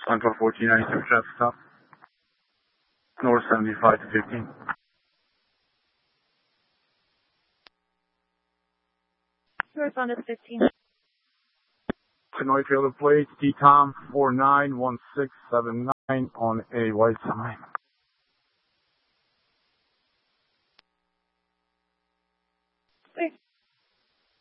Central 1492 traffic stop. North 75 to 15. Northbound is 15. Hanoi trailer plate, DTOM 491679 on a white sign.